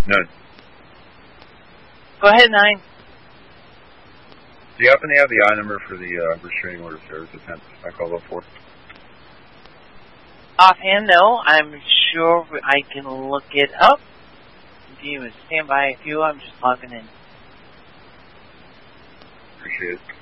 None. Go ahead, 9. Do you happen to have the I number for the restraining order service attempt I called up for? Offhand, no. I'm sure I can look it up. If you stand by a few, I'm just logging in. Appreciate it.